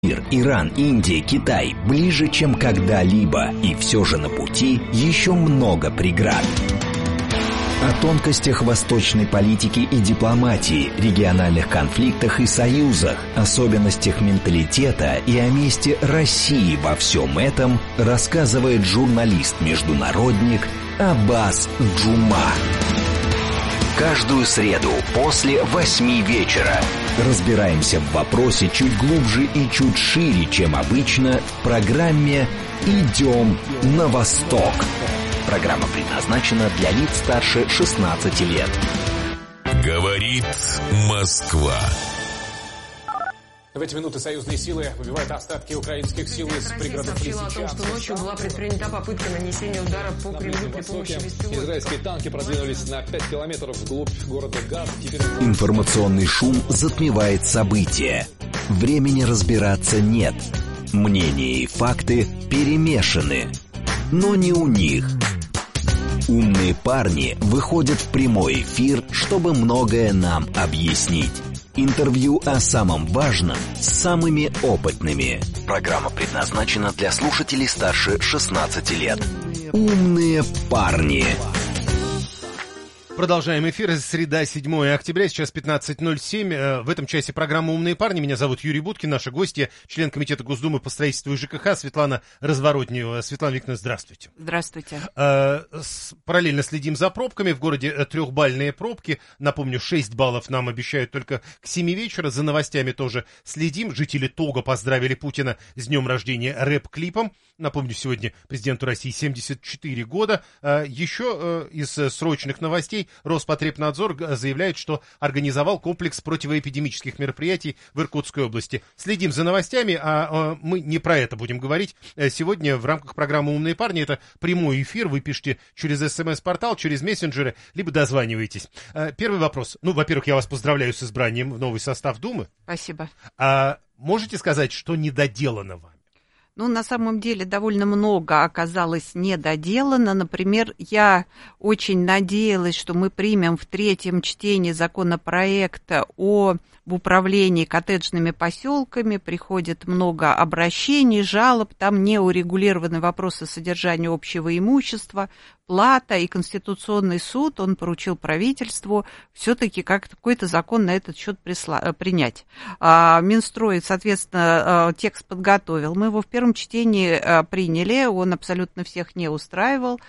Мир, Иран, Индия, Китай ближе, чем когда-либо, и все же на пути еще много преград. О тонкостях восточной политики и дипломатии, региональных конфликтах и союзах, особенностях менталитета и о месте России во всем этом рассказывает журналист-международник Аббас Джума. Каждую среду после 8 вечера разбираемся в вопросе чуть глубже и чуть шире, чем обычно, в программе «Идем на восток». Программа предназначена для лиц старше 16 лет. Говорит Москва. В эти минуты союзные силы выбивают остатки украинских сил из пригородов Лисичанска. О том, что ночью была предпринята попытка нанесения удара по Кремлю при помощи беспилотников. Израильские танки продвинулись на 5 километров вглубь города Газ. Информационный шум затмевает события. Времени разбираться нет. Мнения и факты перемешаны. Но не у них. Умные парни выходят в прямой эфир, чтобы многое нам объяснить. Интервью о самом важном с самыми опытными. Программа предназначена для слушателей старше 16 лет. Умные парни. Продолжаем эфир. Среда, 7 октября, сейчас 15:07. В этом часе программа «Умные парни». Меня зовут Юрий Буткин. Наши гости, член Комитета Госдумы по строительству и ЖКХ Светлана Разворотнева. Светлана Викторовна, здравствуйте. Здравствуйте. Параллельно следим за пробками. В городе 3-бальные пробки. Напомню, 6 баллов нам обещают только к 7 вечера. За новостями тоже следим. Жители Того поздравили Путина с днем рождения рэп-клипом. Напомню, сегодня президенту России 74 года. Еще из срочных новостей Роспотребнадзор заявляет, что организовал комплекс противоэпидемических мероприятий в Иркутской области. Следим за новостями, а мы не про это будем говорить. Сегодня в рамках программы «Умные парни» это прямой эфир. Вы пишете через СМС-портал, через мессенджеры, либо дозваниваетесь. Первый вопрос. Во-первых, я вас поздравляю с избранием в новый состав Думы. Спасибо. Можете сказать, что недоделано вами? На самом деле довольно много оказалось недоделано. Например, я очень надеялась, что мы примем в 3-м чтении законопроекта об управлении коттеджными поселками. Приходит много обращений, жалоб, там не урегулированы вопросы содержания общего имущества, плата, и Конституционный суд, он поручил правительству все-таки какой-то закон на этот счет принять. Минстрой, соответственно, текст подготовил. Мы его в 1-м чтении приняли, он абсолютно всех не устраивал.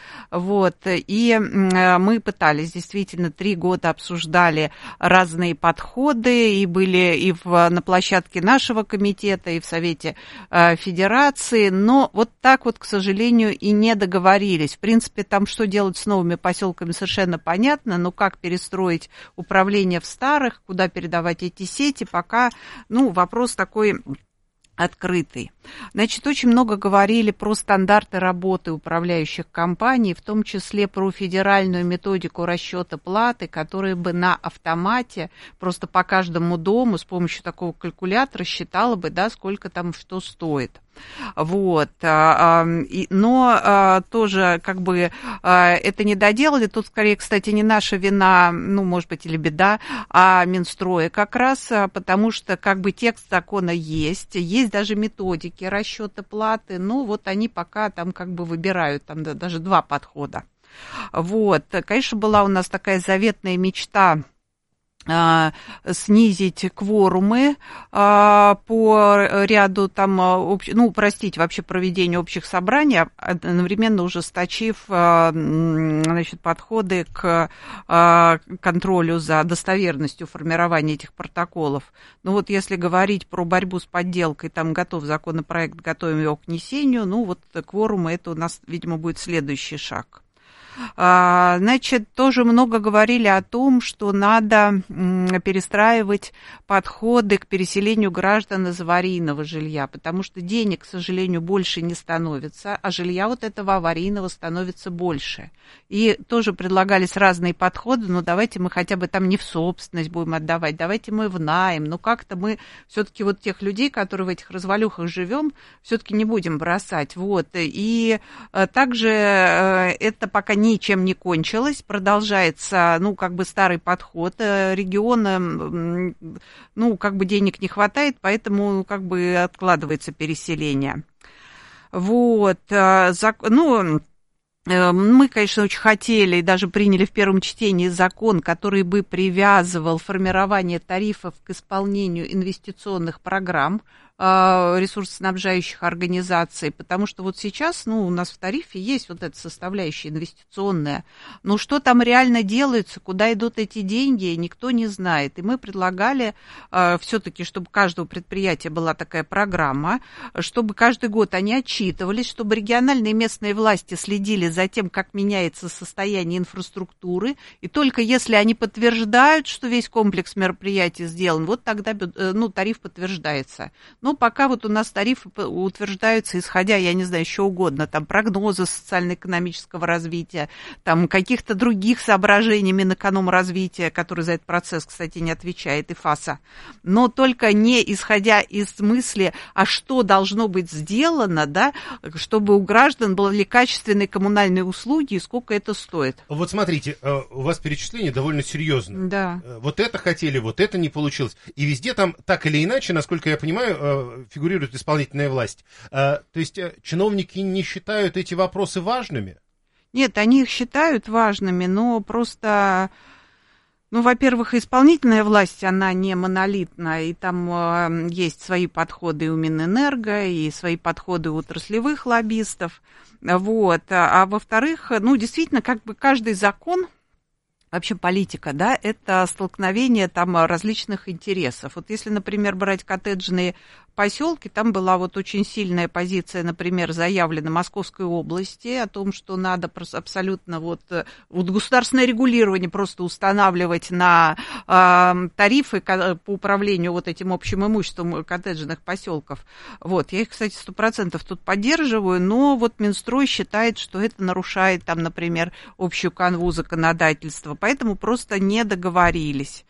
И мы пытались, действительно, 3 года обсуждали разные подходы, и были и на площадке нашего комитета, и в Совете Федерации, но вот так вот, к сожалению, и не договорились. В принципе, там что делать с новыми поселками совершенно понятно, но как перестроить управление в старых, куда передавать эти сети, пока, вопрос такой открытый. Значит, очень много говорили про стандарты работы управляющих компаний, в том числе про федеральную методику расчета платы, которая бы на автомате просто по каждому дому с помощью такого калькулятора считала бы, сколько там что стоит. Но тоже это не доделали. Тут скорее, кстати, не наша вина, может быть, или беда, а Минстроя как раз, потому что текст закона есть даже методики расчета платы, они пока там выбирают там даже 2 подхода. Конечно, была у нас такая заветная мечта снизить кворумы по ряду упростить вообще проведение общих собраний, одновременно ужесточив подходы к контролю за достоверностью формирования этих протоколов. Если говорить про борьбу с подделкой, там готов законопроект, готовим его к внесению, кворумы, это у нас, видимо, будет следующий шаг. Тоже много говорили о том, что надо перестраивать подходы к переселению граждан из аварийного жилья, потому что денег, к сожалению, больше не становится, а жилья этого аварийного становится больше. И тоже предлагались разные подходы, давайте мы хотя бы там не в собственность будем отдавать, давайте мы в найм, как-то мы все-таки тех людей, которые в этих развалюхах живем, все-таки не будем бросать. И также это пока ничем не кончилось, продолжается, ну, как бы старый подход, регионам, ну, как бы денег не хватает, поэтому, как бы, откладывается переселение. Вот, ну, мы, конечно, очень хотели и даже приняли в первом чтении закон, который бы привязывал формирование тарифов к исполнению инвестиционных программ ресурсоснабжающих организаций, потому что вот сейчас, ну, у нас в тарифе есть вот эта составляющая инвестиционная, но что там реально делается, куда идут эти деньги, никто не знает. И мы предлагали все-таки, чтобы у каждого предприятия была такая программа, чтобы каждый год они отчитывались, чтобы региональные и местные власти следили за тем, как меняется состояние инфраструктуры, и только если они подтверждают, что весь комплекс мероприятий сделан, вот тогда, ну, тариф подтверждается. Но пока вот у нас тарифы утверждаются, исходя, я не знаю, еще угодно, там прогнозы социально-экономического развития, там каких-то других соображений Минэкономразвития, который за этот процесс, кстати, не отвечает, и ФАСа, но только не исходя из мысли, а что должно быть сделано, да, чтобы у граждан были качественные коммунальные услуги и сколько это стоит. Вот смотрите, у вас перечисление довольно серьезное. Да. Вот это хотели, вот это не получилось. И везде там так или иначе, насколько я понимаю, фигурирует исполнительная власть. То есть чиновники не считают эти вопросы важными? Нет, они их считают важными, но просто, ну, во-первых, исполнительная власть, она не монолитна, и там есть свои подходы у Минэнерго, и свои подходы у отраслевых лоббистов. Вот. А во-вторых, ну, действительно, как бы каждый закон, вообще политика, да, это столкновение там различных интересов. Вот если, например, брать коттеджные поселки, там была вот очень сильная позиция, например, заявлена Московской области о том, что надо абсолютно вот государственное регулирование просто устанавливать на тарифы по управлению вот этим общим имуществом коттеджных поселков. Вот, я их, кстати, 100% тут поддерживаю, но вот Минстрой считает, что это нарушает там, например, общую канву законодательства, поэтому просто не договорились.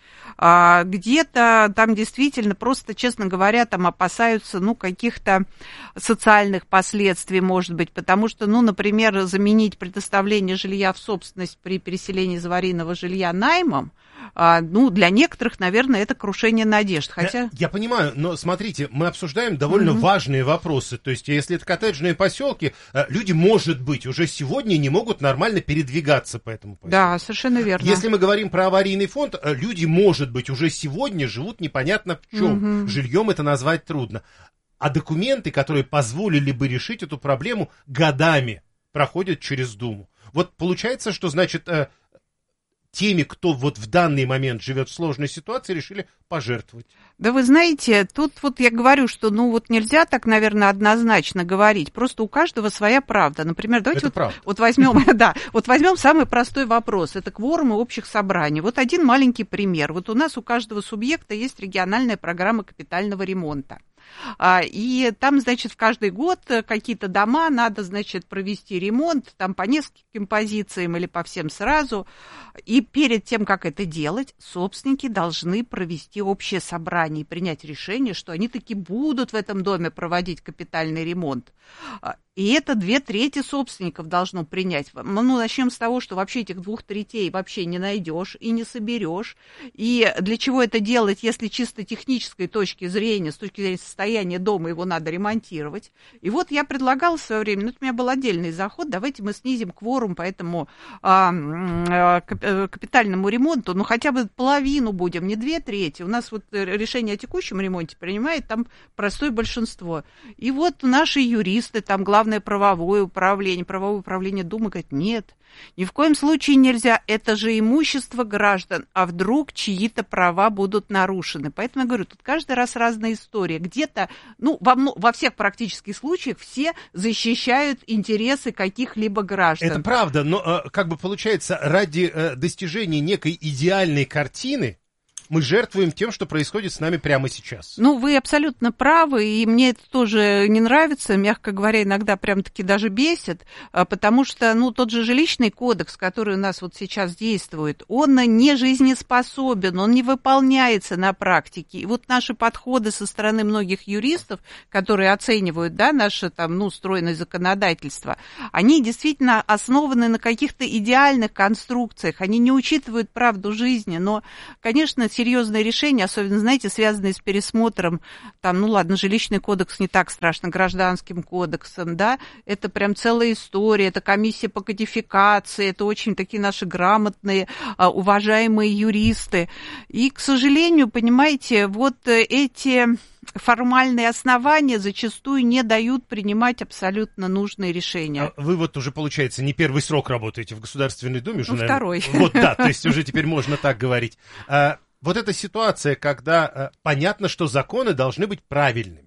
Где-то там действительно просто, честно говоря, там опасаются, ну, каких-то социальных последствий, может быть, потому что, ну, например, заменить предоставление жилья в собственность при переселении из аварийного жилья наймом, ну, для некоторых, наверное, это крушение надежд, хотя... Я понимаю, но смотрите, мы обсуждаем довольно важные вопросы, то есть если это коттеджные поселки, люди, может быть, уже сегодня не могут нормально передвигаться по этому поселку. Да, совершенно верно. Если мы говорим про аварийный фонд, люди, может быть, уже сегодня живут непонятно в чем, жильем это назвать трудно, а документы, которые позволили бы решить эту проблему, годами проходят через Думу. Вот получается, что, значит... теми, кто вот в данный момент живет в сложной ситуации, решили пожертвовать. Да вы знаете, тут вот я говорю, что ну вот нельзя так, наверное, однозначно говорить. Просто у каждого своя правда. Например, давайте вот возьмем, да, вот возьмем самый простой вопрос. Это кворум и общих собраний. Вот один маленький пример. Вот у нас у каждого субъекта есть региональная программа капитального ремонта. И там, значит, в каждый год какие-то дома надо, значит, провести ремонт, там по нескольким позициям или по всем сразу. И перед тем, как это делать, собственники должны провести общее собрание и принять решение, что они таки будут в этом доме проводить капитальный ремонт. И это 2/3 собственников должно принять. Ну, начнем с того, что вообще этих 2/3 вообще не найдешь и не соберешь. И для чего это делать, если чисто технической точки зрения, с точки зрения состояния дома, его надо ремонтировать. И вот я предлагала в свое время, ну, это у меня был отдельный заход, давайте мы снизим кворум по этому капитальному ремонту, ну, хотя бы половину будем, не 2/3. У нас вот решение о текущем ремонте принимает там простое большинство. И вот наши юристы, там главное правовое управление Думы говорит, нет, ни в коем случае нельзя, это же имущество граждан, а вдруг чьи-то права будут нарушены. Поэтому я говорю, тут каждый раз разная история. Где-то, ну, во всех практических случаях все защищают интересы каких-либо граждан. Это правда, но как бы получается, ради достижения некой идеальной картины, мы жертвуем тем, что происходит с нами прямо сейчас. Ну, вы абсолютно правы, и мне это тоже не нравится, мягко говоря, иногда прям-таки даже бесит, потому что, ну, тот же жилищный кодекс, который у нас вот сейчас действует, он не жизнеспособен, он не выполняется на практике. И вот наши подходы со стороны многих юристов, которые оценивают, да, наше там, ну, стройное законодательство, они действительно основаны на каких-то идеальных конструкциях, они не учитывают правду жизни, но, конечно, серьезные решения, особенно, знаете, связанные с пересмотром, там, ну ладно, жилищный кодекс не так страшно, гражданским кодексом, да, это прям целая история, это комиссия по кодификации, это очень такие наши грамотные, уважаемые юристы. И, к сожалению, понимаете, вот эти формальные основания зачастую не дают принимать абсолютно нужные решения. Вы вот уже, получается, не первый срок работаете в Государственной Думе. Уже, ну, второй. Вот, да, то есть уже теперь можно так говорить. Вот эта ситуация, когда понятно, что законы должны быть правильными.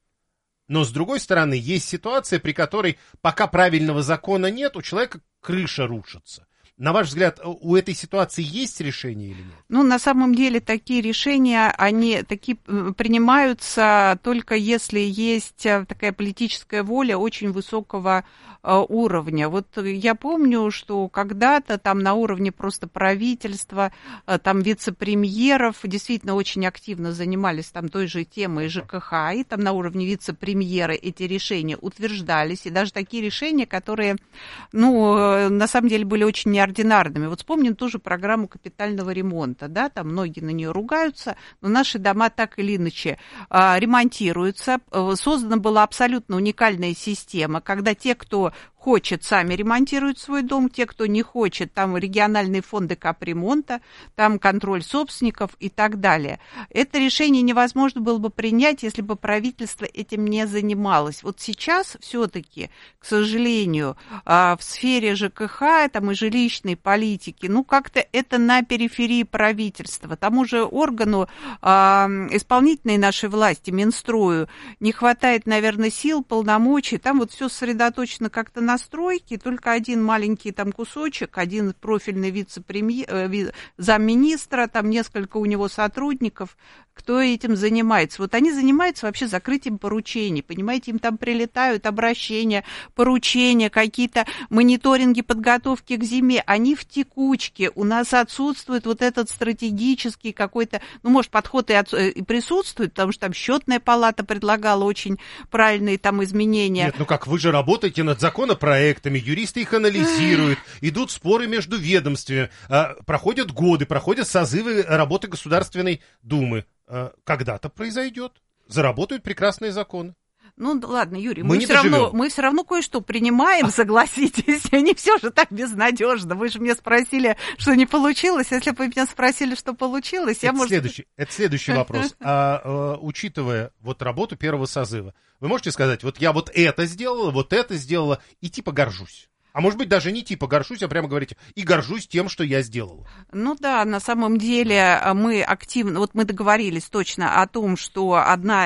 Но, с другой стороны, есть ситуация, при которой пока правильного закона нет, у человека крыша рушится. На ваш взгляд, у этой ситуации есть решение или нет? Ну, на самом деле, такие решения, они такие принимаются только если есть такая политическая воля очень высокого уровня. Вот я помню, что когда-то там на уровне просто правительства, там вице-премьеров действительно очень активно занимались там той же темой ЖКХ, и там на уровне вице-премьера эти решения утверждались, и даже такие решения, которые, ну, на самом деле были очень неординарными. Вот вспомним ту же программу капитального ремонта, да, там многие на нее ругаются, но наши дома так или иначе ремонтируются. Создана была абсолютно уникальная система, когда те, кто хочет, сами ремонтируют свой дом, те, кто не хочет, там региональные фонды капремонта, там контроль собственников и так далее. Это решение невозможно было бы принять, если бы правительство этим не занималось. Вот сейчас все-таки, к сожалению, в сфере ЖКХ там, и жилищной политики, ну, как-то это на периферии правительства. Тому же органу исполнительной нашей власти, Минстрою, не хватает, наверное, сил, полномочий, там вот все сосредоточено как-то на стройке, только один маленький там кусочек, один профильный вице-премьер, замминистра, там несколько у него сотрудников, кто этим занимается. Вот они занимаются вообще закрытием поручений, понимаете, им там прилетают обращения, поручения, какие-то мониторинги подготовки к зиме, они в текучке, у нас отсутствует вот этот стратегический какой-то, ну, может, подход и присутствует, потому что там счетная палата предлагала очень правильные там изменения. Нет, ну как, вы же работаете над законопроектами, юристы их анализируют, идут споры между ведомствами, проходят годы, проходят созывы работы Государственной Думы. Когда-то произойдет, заработают прекрасные законы. Ну, ладно, Юрий, мы все равно кое-что принимаем, согласитесь, и не все же так безнадежно. Вы же меня спросили, что не получилось. Если бы меня спросили, что получилось, это следующий вопрос. Учитывая вот работу первого созыва, вы можете сказать, вот я вот это сделала, и типа горжусь? А может быть, даже не типа горжусь, а прямо говорите, и горжусь тем, что я сделала. Ну да, на самом деле мы активно, вот мы договорились точно о том, что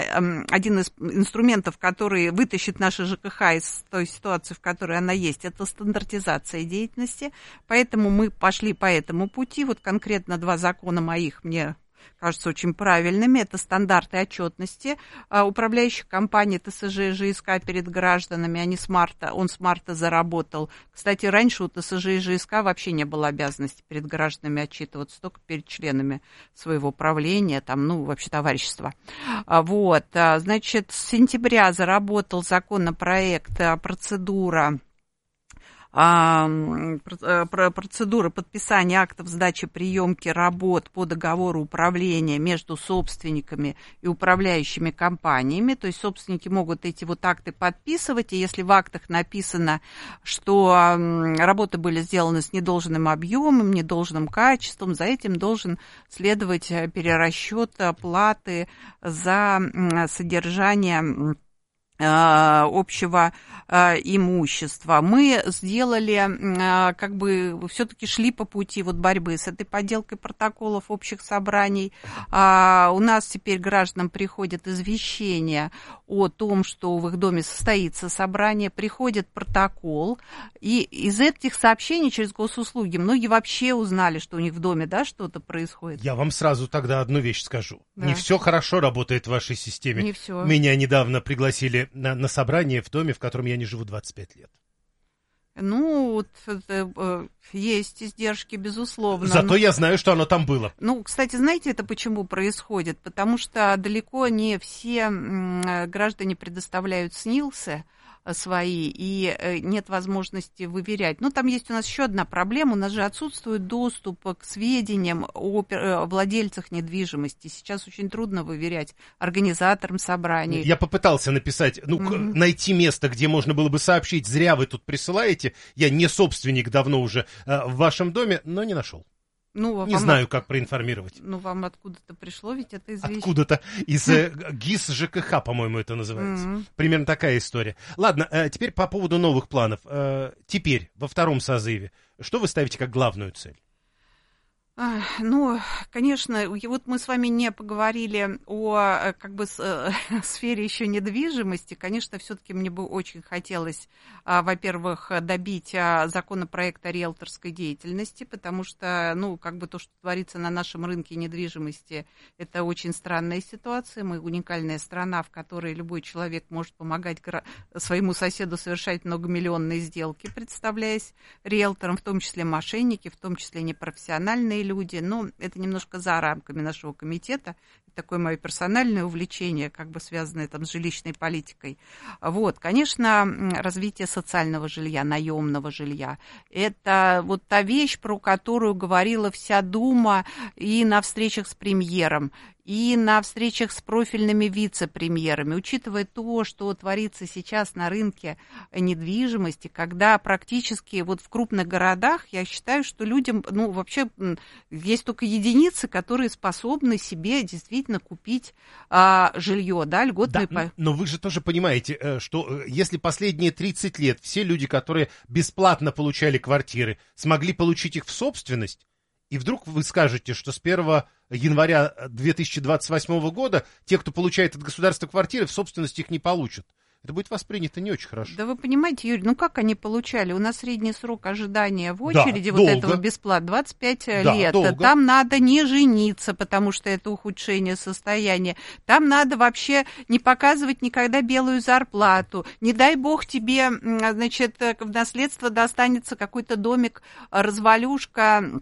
один из инструментов, который вытащит наша ЖКХ из той ситуации, в которой она есть, это стандартизация деятельности. Поэтому мы пошли по этому пути. Вот конкретно 2 закона моих мне кажется очень правильными. Это стандарты отчетности управляющих компаний ТСЖ и ЖСК перед гражданами. Он с марта заработал. Кстати, раньше у ТСЖ и ЖСК вообще не было обязанности перед гражданами отчитываться, только перед членами своего правления, там, ну, вообще товарищества. Вот, значит, с сентября заработал законопроект процедура подписания актов сдачи приемки работ по договору управления между собственниками и управляющими компаниями. То есть собственники могут эти вот акты подписывать, и если в актах написано, что работы были сделаны с недолжным объемом, недолжным качеством, за этим должен следовать перерасчет платы за содержание общего имущества. Мы сделали, как бы, все-таки шли по пути вот борьбы с этой подделкой протоколов общих собраний. У нас теперь гражданам приходит извещение о том, что в их доме состоится собрание, приходит протокол, и из этих сообщений через госуслуги многие вообще узнали, что у них в доме, да, что-то происходит. Я вам сразу тогда одну вещь скажу. Да. Не все хорошо работает в вашей системе. Не все. Меня недавно пригласили на собрание в доме, в котором я не живу 25 лет. Ну, вот, есть издержки, безусловно. Зато я знаю, что оно там было. Ну, кстати, знаете, это почему происходит? Потому что далеко не все граждане предоставляют СНИЛСы свои, и нет возможности выверять. Ну, там есть у нас еще одна проблема. У нас же отсутствует доступ к сведениям о владельцах недвижимости. Сейчас очень трудно выверять организаторам собраний. Я попытался написать, найти место, где можно было бы сообщить, зря вы тут присылаете. Я не собственник давно уже в вашем доме, но не нашел. Не знаю, как проинформировать. Ну, вам откуда-то пришло, ведь это известно. Откуда-то из ГИС ЖКХ, по-моему, это называется. Примерно такая история. Ладно, теперь по поводу новых планов. Теперь, во втором созыве, что вы ставите как главную цель? Ну, конечно, вот мы с вами не поговорили о, как бы, сфере еще недвижимости. Конечно, все-таки мне бы очень хотелось, во-первых, добить законопроект о риэлторской деятельности, потому что, ну, как бы то, что творится на нашем рынке недвижимости, это очень странная ситуация. Мы уникальная страна, в которой любой человек может помогать своему соседу совершать многомиллионные сделки, представляясь риэлтором, в том числе мошенники, в том числе непрофессиональные люди, но это немножко за рамками нашего комитета, такое мое персональное увлечение, как бы связанное там с жилищной политикой. Вот, конечно, развитие социального жилья, наемного жилья, это вот та вещь, про которую говорила вся Дума и на встречах с премьером, и на встречах с профильными вице-премьерами, учитывая то, что творится сейчас на рынке недвижимости, когда практически вот в крупных городах, я считаю, что людям, ну, вообще есть только единицы, которые способны себе действительно купить жилье, да, льготное. Да, но вы же тоже понимаете, что если последние 30 лет все люди, которые бесплатно получали квартиры, смогли получить их в собственность, и вдруг вы скажете, что с 1 января 2028 года те, кто получает от государства квартиры, в собственность их не получат. Это будет воспринято не очень хорошо. Да вы понимаете, Юрий, ну как они получали? У нас средний срок ожидания в очереди вот этого бесплатно 25 лет. Долго. Там надо не жениться, потому что это ухудшение состояния. Там надо вообще не показывать никогда белую зарплату. Не дай бог тебе, значит, в наследство достанется какой-то домик, развалюшка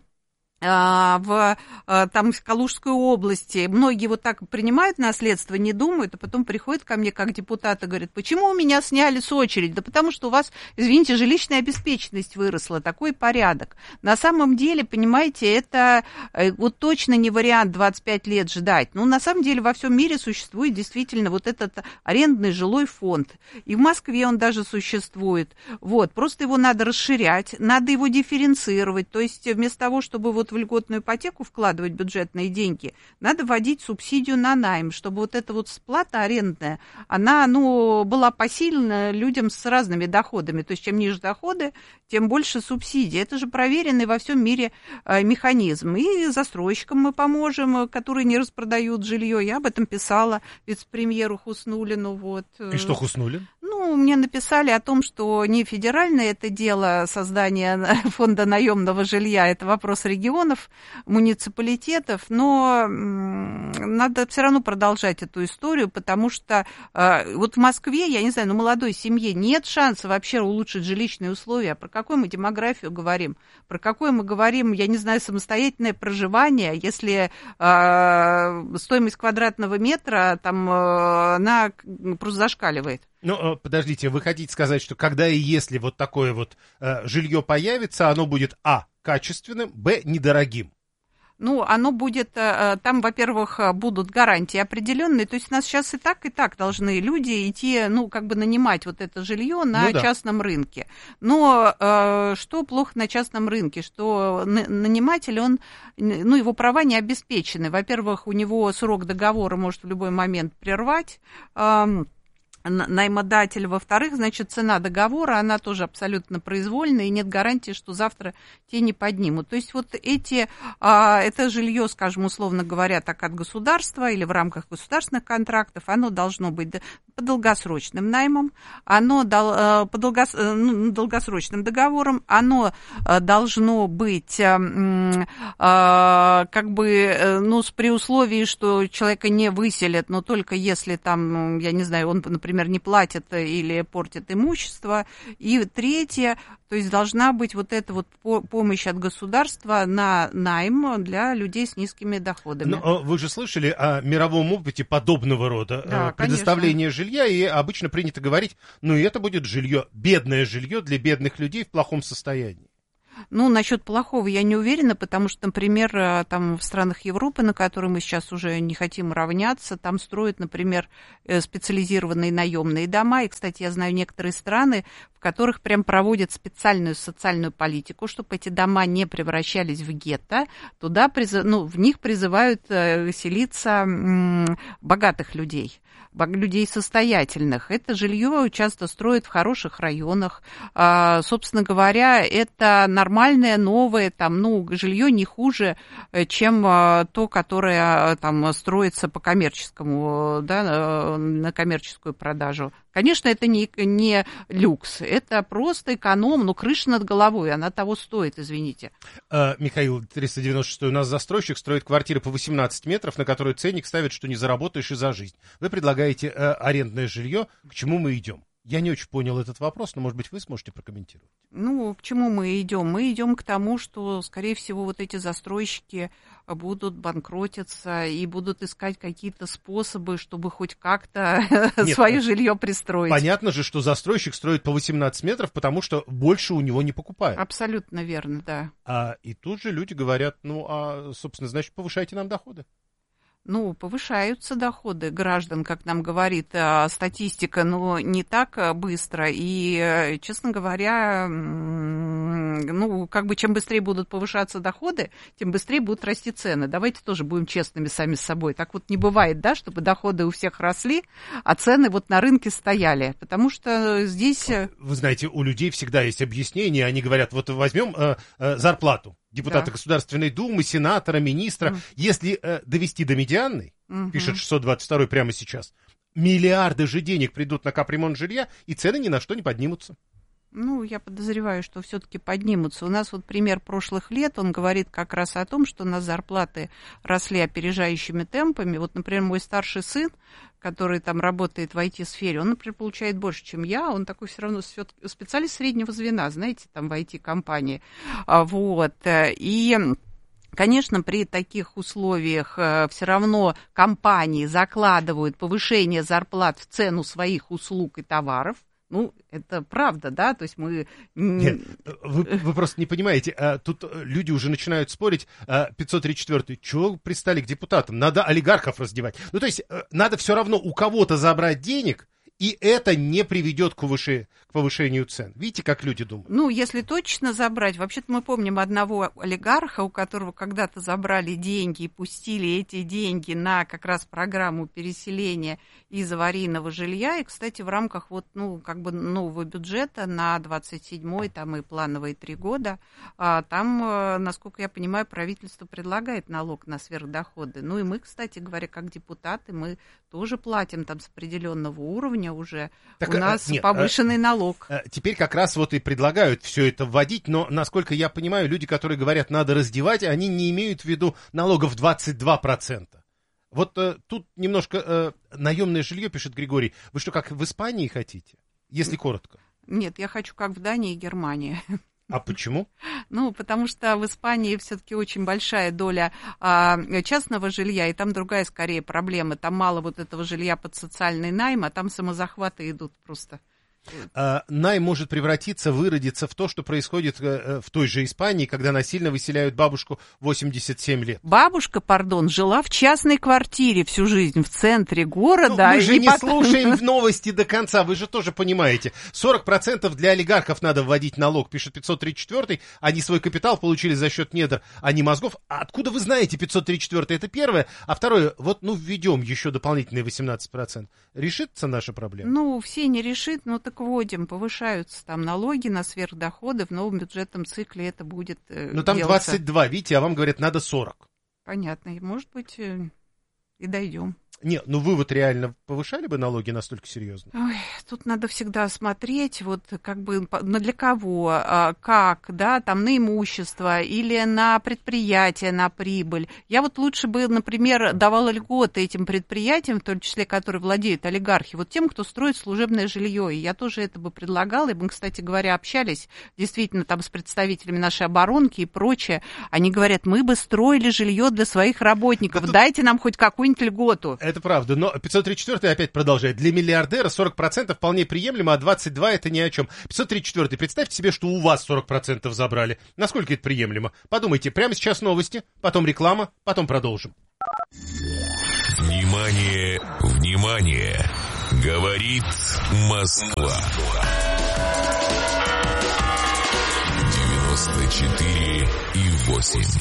в там, в Калужской области. Многие вот так принимают наследство, не думают, а потом приходят ко мне как депутаты, говорят, почему у меня сняли с очереди? Да потому что у вас, извините, жилищная обеспеченность выросла, такой порядок. На самом деле, понимаете, это вот точно не вариант 25 лет ждать. Ну, на самом деле, во всем мире существует действительно вот этот арендный жилой фонд. И в Москве он даже существует. Вот, просто его надо расширять, надо его дифференцировать. То есть вместо того, чтобы вот в льготную ипотеку вкладывать бюджетные деньги, надо вводить субсидию на найм, чтобы вот эта вот сплата арендная, она, ну, была посильна людям с разными доходами. То есть чем ниже доходы, тем больше субсидий. Это же проверенный во всем мире механизм. И застройщикам мы поможем, которые не распродают жилье. Я об этом писала вице-премьеру Хуснуллину. Вот. И что Хуснуллин? Ну, мне написали о том, что не федеральное это дело создания фонда наемного жилья, это вопрос регионов, муниципалитетов, но надо все равно продолжать эту историю, потому что вот в Москве, я не знаю, ну, молодой семье нет шанса вообще улучшить жилищные условия. Про какую мы демографию говорим? Про какое мы говорим, я не знаю, самостоятельное проживание, если стоимость квадратного метра там она просто зашкаливает? Ну, подождите, вы хотите сказать, что когда и если вот такое вот жилье появится, оно будет, качественным, б, недорогим? Ну, оно будет, там, во-первых, будут гарантии определенные, то есть у нас сейчас и так должны люди идти, ну, как бы нанимать вот это жилье на частном рынке. Но что плохо на частном рынке, что наниматель, он, ну, его права не обеспечены. Во-первых, у него срок договора может в любой момент прервать, наймодатель. Во-вторых, значит, цена договора, она тоже абсолютно произвольная, и нет гарантии, что завтра те не поднимут. То есть вот это жилье, скажем, условно говоря, так от государства или в рамках государственных контрактов, оно должно быть по долгосрочным наймам, оно по долгосрочным договорам, оно должно быть при условии, что человека не выселят, но только если там, я не знаю, он, например, не платит или портит имущество. И третье, то есть должна быть вот эта вот помощь от государства на найм для людей с низкими доходами. Но вы же слышали о мировом опыте подобного рода предоставления жилья, и обычно принято говорить, и это будет жилье, бедное жилье для бедных людей в плохом состоянии. Насчет плохого я не уверена, потому что, например, там в странах Европы, на которые мы сейчас уже не хотим равняться, там строят, например, специализированные наемные дома. И, кстати, я знаю некоторые страны, в которых прям проводят специальную социальную политику, чтобы эти дома не превращались в гетто. Туда в них призывают селиться богатых людей состоятельных. Это жилье часто строят в хороших районах. Собственно говоря, это нормальное, новое, жилье не хуже, чем то, которое там строится по коммерческому, на коммерческую продажу. Конечно, это не люкс, это просто эконом, крыша над головой, она того стоит, извините. Михаил, 396 у нас застройщик строит квартиры по 18 метров, на которые ценник ставит, что не заработаешь и за жизнь. Вы предлагаете арендное жилье, к чему мы идем? Я не очень понял этот вопрос, но, может быть, вы сможете прокомментировать. К чему мы идем? Мы идем к тому, что, скорее всего, вот эти застройщики будут банкротиться и будут искать какие-то способы, чтобы хоть как-то свое жилье пристроить. Понятно же, что застройщик строит по 18 метров, потому что больше у него не покупают. Абсолютно верно, да. И тут же люди говорят, собственно, значит, повышайте нам доходы. Повышаются доходы граждан, как нам говорит статистика, но не так быстро. И, честно говоря, чем быстрее будут повышаться доходы, тем быстрее будут расти цены. Давайте тоже будем честными сами с собой. Так вот не бывает, чтобы доходы у всех росли, а цены на рынке стояли. Потому что здесь... Вы знаете, у людей всегда есть объяснение. Они говорят, возьмем зарплату депутата Государственной Думы, сенатора, министра. Если довести до медианной, пишет 622 прямо сейчас, миллиарды же денег придут на капремонт жилья, и цены ни на что не поднимутся. Я подозреваю, что все-таки поднимутся. У нас пример прошлых лет, он говорит как раз о том, что у нас зарплаты росли опережающими темпами. Например, мой старший сын, который там работает в IT-сфере, он, например, получает больше, чем я, он такой все равно специалист среднего звена, знаете, там в IT-компании. И... Конечно, при таких условиях все равно компании закладывают повышение зарплат в цену своих услуг и товаров. Это правда, да, то есть мы... Нет, вы просто не понимаете, тут люди уже начинают спорить, 534-й, чего пристали к депутатам, надо олигархов раздевать. То есть надо все равно у кого-то забрать денег, и это не приведет к повышению цен. Видите, как люди думают? Если точно забрать, вообще-то мы помним одного олигарха, у которого когда-то забрали деньги и пустили эти деньги на как раз программу переселения из аварийного жилья. И, кстати, в рамках нового бюджета на 27-й, там и плановые 3 года, там, насколько я понимаю, правительство предлагает налог на сверхдоходы. И мы, кстати говоря, как депутаты, мы тоже платим там с определенного уровня уже. У нас повышенный налог. Теперь как раз и предлагают все это вводить, но, насколько я понимаю, люди, которые говорят, надо раздевать, они не имеют в виду налогов 22%. Тут немножко наемное жилье, пишет Григорий. Вы что, как в Испании хотите? Если коротко. Нет, я хочу как в Дании и Германии. А почему? Потому что в Испании все-таки очень большая доля частного жилья, и там другая скорее проблема. Там мало этого жилья под социальный найм, а там самозахваты идут просто. Найм может превратиться, выродиться в то, что происходит в той же Испании, когда насильно выселяют бабушку 87 лет. Бабушка, жила в частной квартире всю жизнь в центре города. Мы же не слушаем новости до конца, вы же тоже понимаете. 40% для олигархов надо вводить налог, пишет 534-й. Они свой капитал получили за счет недр, а не мозгов. А откуда вы знаете 534-й? Это первое. А второе, введем еще дополнительные 18%. Решится наша проблема? Все не решит, так вводим. Повышаются там налоги на сверхдоходы. В новом бюджетном цикле это будет там делаться. 22, видите, а вам говорят, надо 40. Понятно. Может быть, и дойдем. Нет, вы реально повышали бы налоги настолько серьезно? Ой, тут надо всегда смотреть, для кого, как, на имущество или на предприятие, на прибыль. Я лучше бы, например, давала льготы этим предприятиям, в том числе, которые владеют олигархи, тем, кто строит служебное жилье. И я тоже это бы предлагала, и мы, кстати говоря, общались действительно с представителями нашей оборонки и прочее. Они говорят, мы бы строили жилье для своих работников, дайте нам хоть какую-нибудь льготу. Это правда, но 534-й опять продолжает. Для миллиардера 40% вполне приемлемо, а 22% это ни о чем. 534-й, представьте себе, что у вас 40% забрали. Насколько это приемлемо? Подумайте, прямо сейчас новости, потом реклама, потом продолжим. Внимание, внимание! Говорит Москва. 94,8.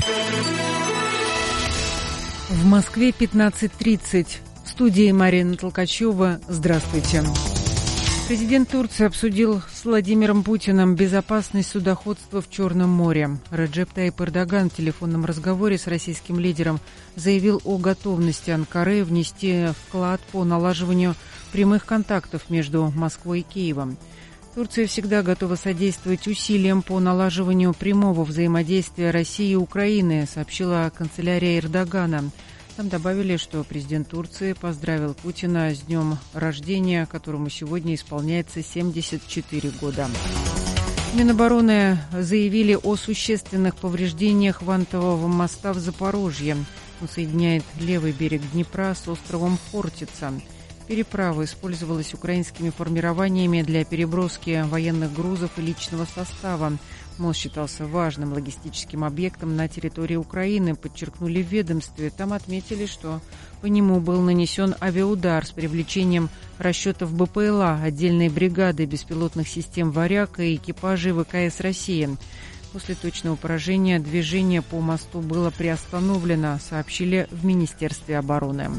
В Москве 15:30. В студии Марина Толкачева. Здравствуйте. Президент Турции обсудил с Владимиром Путиным безопасность судоходства в Черном море. Реджеп Тайип Эрдоган в телефонном разговоре с российским лидером заявил о готовности Анкары внести вклад по налаживанию прямых контактов между Москвой и Киевом. Турция всегда готова содействовать усилиям по налаживанию прямого взаимодействия России и Украины, сообщила канцелярия Эрдогана. Там добавили, что президент Турции поздравил Путина с днем рождения, которому сегодня исполняется 74 года. Минобороны заявили о существенных повреждениях вантового моста в Запорожье. Он соединяет левый берег Днепра с островом Хортица. Переправа использовалась украинскими формированиями для переброски военных грузов и личного состава. Мост считался важным логистическим объектом на территории Украины, подчеркнули в ведомстве. Там отметили, что по нему был нанесен авиаудар с привлечением расчетов БПЛА, отдельной бригады беспилотных систем «Варяг» и экипажей ВКС «России». После точного поражения движение по мосту было приостановлено, сообщили в Министерстве обороны.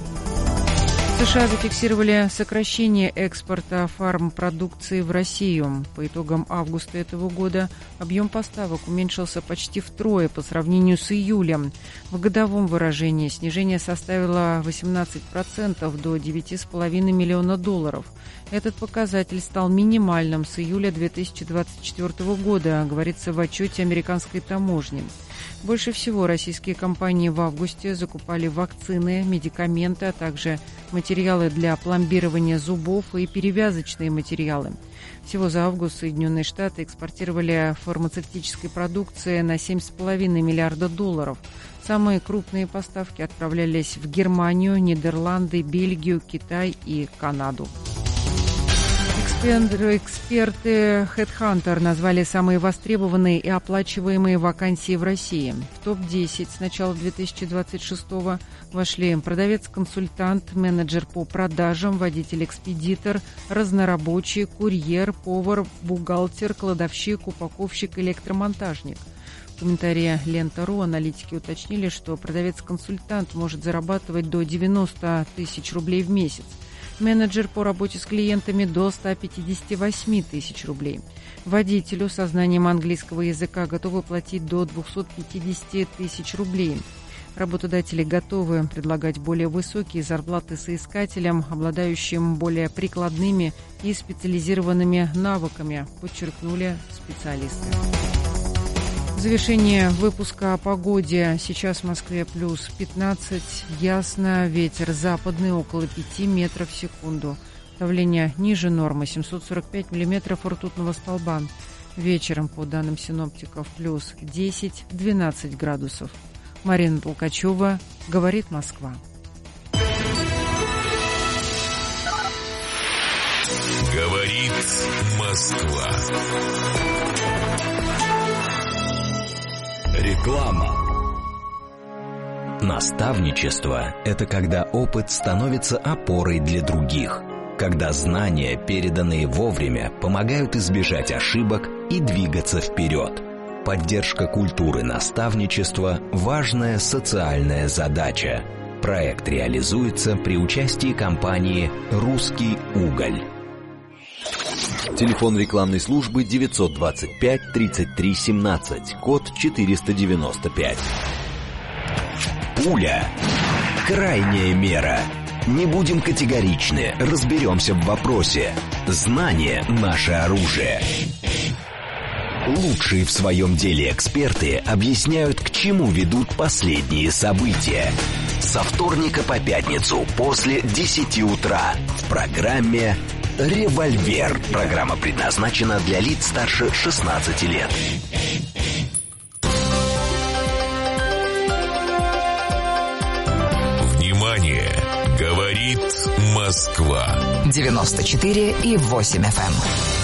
США зафиксировали сокращение экспорта фармпродукции в Россию. По итогам августа этого года объем поставок уменьшился почти втрое по сравнению с июлем. В годовом выражении снижение составило 18% до $9,5 миллиона. Этот показатель стал минимальным с июля 2024 года, говорится в отчете американской таможни. Больше всего российские компании в августе закупали вакцины, медикаменты, а также материалы для пломбирования зубов и перевязочные материалы. Всего за август Соединенные Штаты экспортировали фармацевтической продукции на $7,5 миллиарда. Самые крупные поставки отправлялись в Германию, Нидерланды, Бельгию, Китай и Канаду. Эксперты HeadHunter назвали самые востребованные и оплачиваемые вакансии в России. В топ-10 с начала 2026-го вошли продавец-консультант, менеджер по продажам, водитель-экспедитор, разнорабочий, курьер, повар, бухгалтер, кладовщик, упаковщик, электромонтажник. В комментарии Лента.ру аналитики уточнили, что продавец-консультант может зарабатывать до 90 тысяч рублей в месяц. Менеджер по работе с клиентами до 158 тысяч рублей. Водителю со знанием английского языка готовы платить до 250 тысяч рублей. Работодатели готовы предлагать более высокие зарплаты соискателям, обладающим более прикладными и специализированными навыками, подчеркнули специалисты. В завершение выпуска о погоде. Сейчас в Москве плюс 15, ясно, ветер западный около 5 метров в секунду. Давление ниже нормы 745 миллиметров ртутного столба. Вечером, по данным синоптиков, плюс 10-12 градусов. Марина Толкачева, говорит Москва. Говорит Говорит Москва. Реклама. Наставничество – это когда опыт становится опорой для других, когда знания, переданные вовремя, помогают избежать ошибок и двигаться вперед. Поддержка культуры наставничества – важная социальная задача. Проект реализуется при участии компании «Русский уголь». Телефон рекламной службы 925 33 17, код 495. Пуля. Крайняя мера. Не будем категоричны, разберемся в вопросе. Знание – наше оружие. Лучшие в своем деле эксперты объясняют, к чему ведут последние события. Со вторника по пятницу после 10 утра в программе «Револьвер». Программа предназначена для лиц старше 16 лет. Внимание! Говорит Москва. 94,8 FM.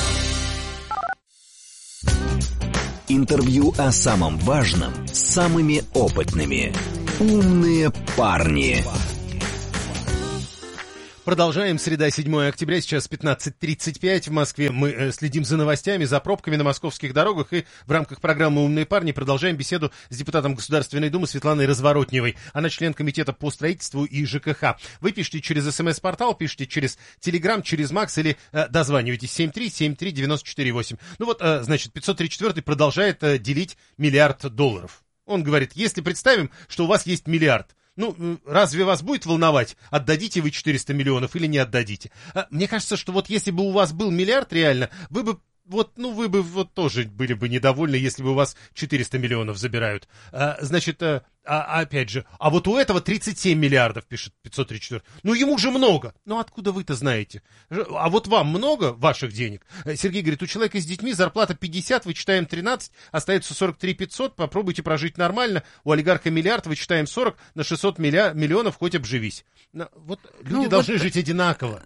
Интервью о самом важном с самыми опытными. Умные парни. Продолжаем. Среда, 7 октября, сейчас 15:35 в Москве. Мы следим за новостями, за пробками на московских дорогах и в рамках программы «Умные парни» продолжаем беседу с депутатом Государственной Думы Светланой Разворотневой. Она член комитета по строительству и ЖКХ. Вы пишите через СМС-портал, пишите через Телеграм, через Макс или дозванивайтесь 7373948. Ну вот, значит, 534-й продолжает делить $1 миллиард. Он говорит, если представим, что у вас есть миллиард, ну, разве вас будет волновать, отдадите вы 400 миллионов или не отдадите? Мне кажется, что вот если бы у вас был миллиард реально, вы бы тоже были бы недовольны, если бы у вас 400 миллионов забирают. Значит, опять же, а вот у этого 37 миллиардов, пишет 534. Ну, ему же много. Ну, откуда вы-то знаете? А вот вам много ваших денег? Сергей говорит, у человека с детьми зарплата 50, вычитаем 13, остается 43 500, попробуйте прожить нормально. У олигарха миллиард, вычитаем 40, на 600 миллионов хоть обживись. Вот люди должны жить одинаково.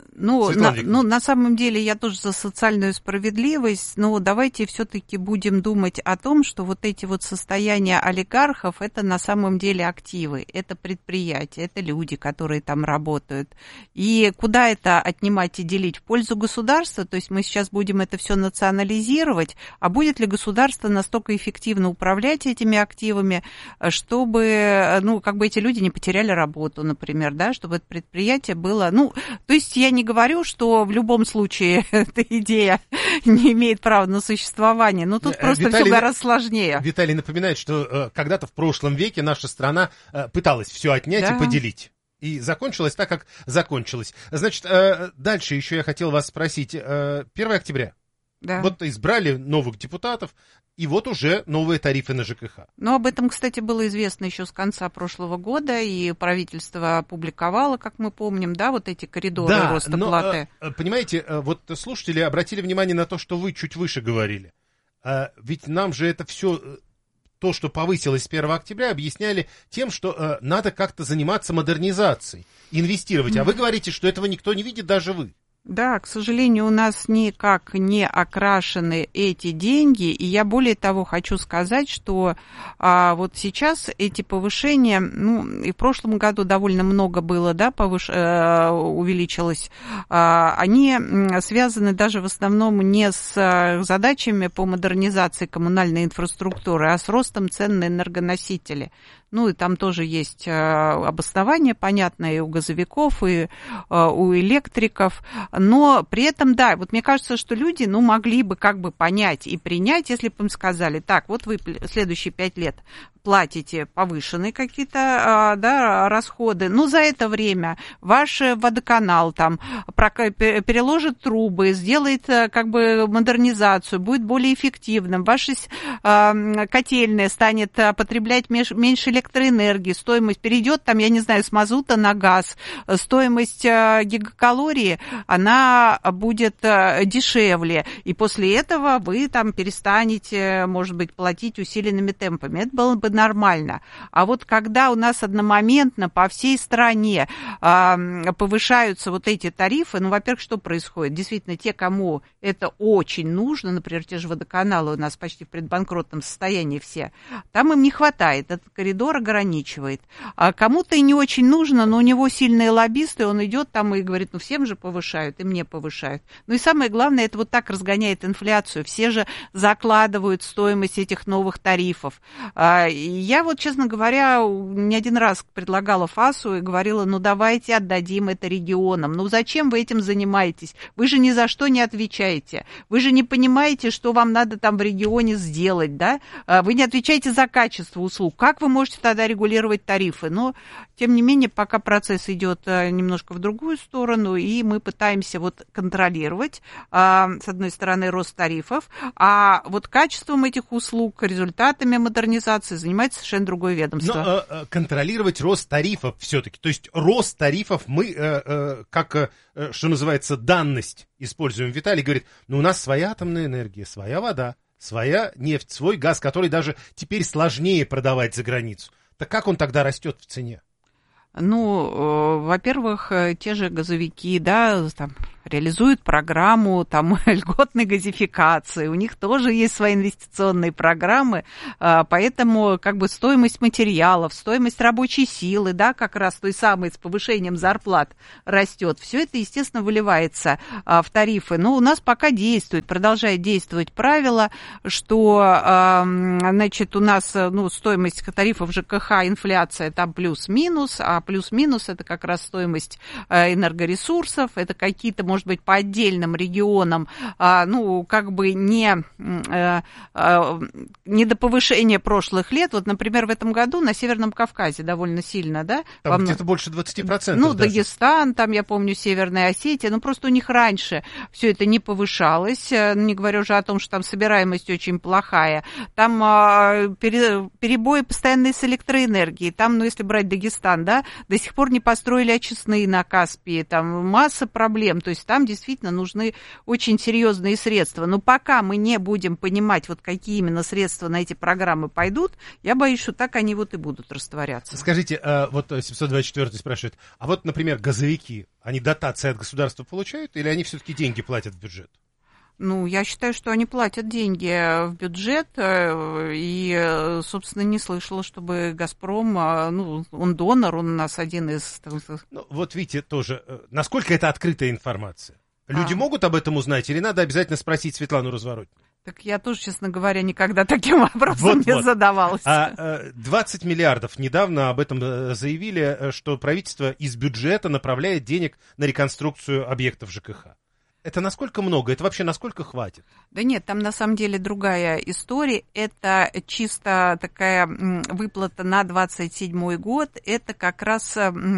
На самом деле я тоже за социальную справедливость, но давайте все-таки будем думать о том, что вот эти вот состояния олигархов, это на самом деле активы, это предприятия, это люди, которые там работают. И куда это отнимать и делить? В пользу государства? То есть мы сейчас будем это все национализировать, а будет ли государство настолько эффективно управлять этими активами, чтобы, эти люди не потеряли работу, например, да, чтобы это предприятие было, то есть я не говорю, что в любом случае эта идея не имеет права на существование, но тут просто все гораздо сложнее. Виталий напоминает, что когда-то в прошлом веке наша страна пыталась все отнять и поделить. И закончилось так, как закончилось. Значит, дальше еще я хотел вас спросить. 1 октября. Да. Вот избрали новых депутатов, и вот уже новые тарифы на ЖКХ. Но об этом, кстати, было известно еще с конца прошлого года, и правительство опубликовало, как мы помним, да, вот эти коридоры роста платы. Понимаете, вот слушатели обратили внимание на то, что вы чуть выше говорили. Ведь нам же это все, то, что повысилось с 1 октября, объясняли тем, что надо как-то заниматься модернизацией, инвестировать. А вы говорите, что этого никто не видит, даже вы. Да, к сожалению, у нас никак не окрашены эти деньги, и я более того хочу сказать, что вот сейчас эти повышения, и в прошлом году довольно много было, да, увеличилось, они связаны даже в основном не с задачами по модернизации коммунальной инфраструктуры, а с ростом цен на энергоносители. И там тоже есть обоснование, понятное, и у газовиков, и у электриков. Но при этом, да, вот мне кажется, что люди, могли бы как бы понять и принять, если бы им сказали, так, вот вы следующие 5 лет платите повышенные какие-то, расходы, но за это время ваш водоканал там переложит трубы, сделает как бы модернизацию, будет более эффективным, ваша котельная станет потреблять меньше электроэнергии, стоимость перейдет там, я не знаю, с мазута на газ, стоимость гигакалории, она будет дешевле, и после этого вы там перестанете, может быть, платить усиленными темпами. Это было бы нормально. А вот когда у нас одномоментно по всей стране повышаются вот эти тарифы, ну, во-первых, что происходит? Действительно, те, кому это очень нужно, например, те же водоканалы у нас почти в предбанкротном состоянии все, там им не хватает, этот коридор ограничивает. А кому-то и не очень нужно, но у него сильные лоббисты, он идет там и говорит, ну, всем же повышают, и мне повышают. Ну, и самое главное, это вот так разгоняет инфляцию. Все же закладывают стоимость этих новых тарифов. Я вот, честно говоря, не один раз предлагала ФАСу и говорила, ну, давайте отдадим это регионам. Ну, зачем вы этим занимаетесь? Вы же ни за что не отвечаете. Вы же не понимаете, что вам надо там в регионе сделать, да? Вы не отвечаете за качество услуг. Как вы можете тогда регулировать тарифы? Но, тем не менее, пока процесс идет немножко в другую сторону, и мы пытаемся вот контролировать, с одной стороны, рост тарифов, а вот качеством этих услуг, результатами модернизации занимается совершенно другое ведомство. Но контролировать рост тарифов все-таки, то есть рост тарифов мы, как, что называется, данность используем. Виталий говорит, ну у нас своя атомная энергия, своя вода, своя нефть, свой газ, который даже теперь сложнее продавать за границу. Так как он тогда растет в цене? Ну, во-первых, те же газовики, да, там, реализуют программу там, льготной газификации, у них тоже есть свои инвестиционные программы, поэтому как бы стоимость материалов, стоимость рабочей силы, да, как раз той самой с повышением зарплат растет. Все это, естественно, выливается в тарифы. Но у нас пока продолжает действовать правило, что, значит, у нас, ну, стоимость тарифов ЖКХ, инфляция там плюс-минус, а плюс-минус это как раз стоимость энергоресурсов, это какие-то, может быть, по отдельным регионам, ну, как бы не до повышения прошлых лет. Вот, например, в этом году на Северном Кавказе довольно сильно, да? Там где-то больше 20%. Ну, даже. Дагестан, там, я помню, Северная Осетия, ну, просто у них раньше все это не повышалось, не говоря уже о том, что там собираемость очень плохая. Там перебои постоянные с электроэнергией. Там, ну, если брать Дагестан, да, до сих пор не построили очистные на Каспии, там масса проблем. То есть там действительно нужны очень серьезные средства. Но пока мы не будем понимать, вот какие именно средства на эти программы пойдут, я боюсь, что так они вот и будут растворяться. Скажите, вот 724 спрашивает, а вот, например, газовики, они дотации от государства получают или они все-таки деньги платят в бюджет? Ну, я считаю, что они платят деньги в бюджет, и, собственно, не слышала, чтобы «Газпром», ну, он донор, он у нас один из... Ну, вот видите, тоже, насколько это открытая информация? Люди могут об этом узнать или надо обязательно спросить Светлану Разворотню? Так я тоже, честно говоря, никогда таким вопросом не задавалась. 20 миллиардов недавно об этом заявили, что правительство из бюджета направляет денег на реконструкцию объектов ЖКХ. Это насколько много? Это вообще насколько хватит? Да нет, там на самом деле другая история. Это чисто такая выплата на 27-й год. Это как раз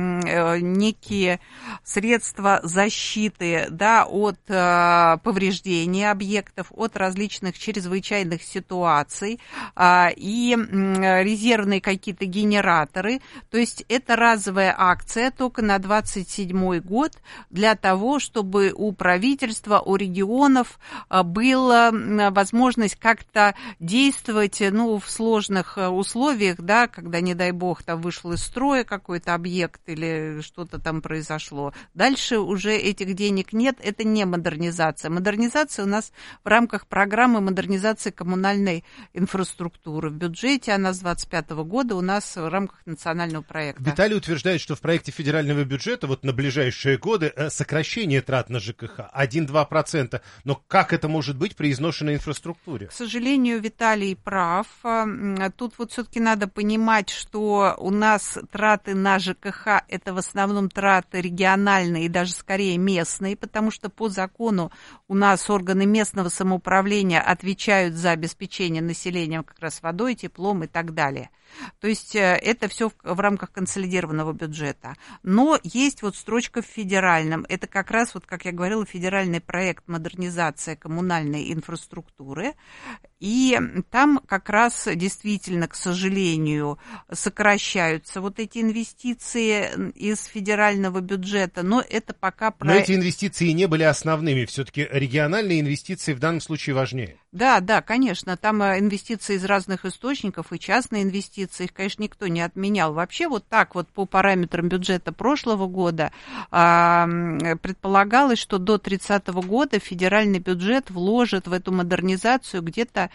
некие средства защиты, да, от повреждения объектов, от различных чрезвычайных ситуаций и резервные какие-то генераторы. То есть это разовая акция только на 27-й год для того, чтобы у правительства, у регионов была возможность как-то действовать, ну, в сложных условиях, да, когда, не дай бог, там вышел из строя какой-то объект или что-то там произошло. Дальше уже этих денег нет, это не модернизация. Модернизация у нас в рамках программы модернизации коммунальной инфраструктуры. В бюджете она с 2025 года у нас в рамках национального проекта. Виталий утверждает, что в проекте федерального бюджета вот на ближайшие годы сокращение трат на ЖКХ 1-2%. Но как это может быть при изношенной инфраструктуре? К сожалению, Виталий прав. Тут вот все-таки надо понимать, что у нас траты на ЖКХ – это в основном траты региональные и даже скорее местные, потому что по закону у нас органы местного самоуправления отвечают за обеспечение населения как раз водой, теплом и так далее. То есть это все в рамках консолидированного бюджета. Но есть вот строчка в федеральном. Это как раз, вот, как я говорила, федеральный федеральный проект «Модернизация коммунальной инфраструктуры». И там как раз действительно, к сожалению, сокращаются вот эти инвестиции из федерального бюджета, но это пока... Но эти инвестиции не были основными, все-таки региональные инвестиции в данном случае важнее. Да, конечно, там инвестиции из разных источников и частные инвестиции, их, конечно, никто не отменял. Вообще вот так вот по параметрам бюджета прошлого года предполагалось, что до 30 года федеральный бюджет вложит в эту модернизацию где-то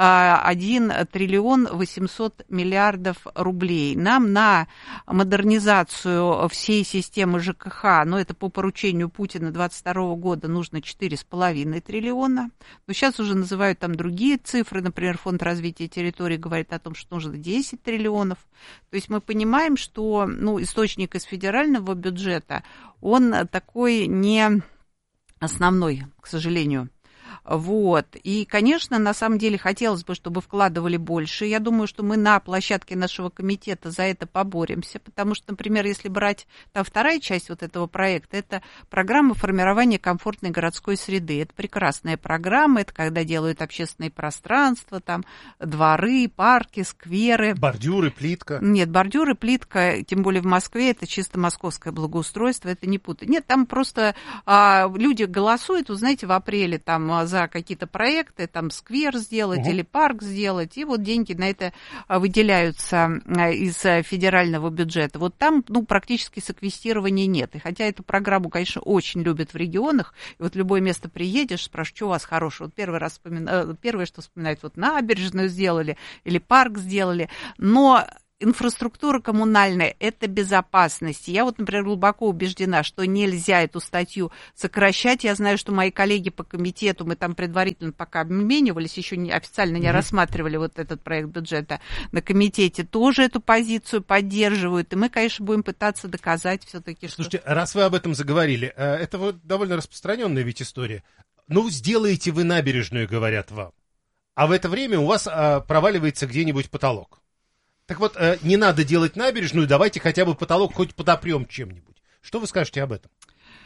1 триллион 800 миллиардов рублей. Нам на модернизацию всей системы ЖКХ, но это по поручению Путина 22 года, нужно 4,5 триллиона. Но сейчас уже называют там другие цифры, например, Фонд развития территорий говорит о том, что нужно 10 триллионов. То есть мы понимаем, что источник из федерального бюджета, он такой не основной, к сожалению. Вот. И, конечно, на самом деле хотелось бы, чтобы вкладывали больше. Я думаю, что мы на площадке нашего комитета за это поборемся, потому что, например, если брать там вторая часть вот этого проекта, это программа формирования комфортной городской среды. Это прекрасная программа, это когда делают общественные пространства, там дворы, парки, скверы. Бордюры, плитка. Нет, бордюры, плитка, тем более в Москве, это чисто московское благоустройство, это не путать. Нет, там просто люди голосуют, вы знаете, в апреле там за какие-то проекты, там сквер сделать или парк сделать, и вот деньги на это выделяются из федерального бюджета. Вот там, практически секвестирования нет. И хотя эту программу, конечно, очень любят в регионах, и вот в любое место приедешь, спрашиваешь, что у вас хорошего. Вот первое, что вспоминают, вот набережную сделали или парк сделали, но инфраструктура коммунальная – это безопасность. Я вот, например, глубоко убеждена, что нельзя эту статью сокращать. Я знаю, что мои коллеги по комитету, мы там предварительно пока обменивались, еще официально не рассматривали вот этот проект бюджета на комитете, тоже эту позицию поддерживают. И мы, конечно, будем пытаться доказать все-таки, что... Слушайте, раз вы об этом заговорили, это вот довольно распространенная ведь история. Сделаете вы набережную, говорят вам, а в это время у вас проваливается где-нибудь потолок. Так вот, не надо делать набережную, давайте хотя бы потолок хоть подопрем чем-нибудь. Что вы скажете об этом?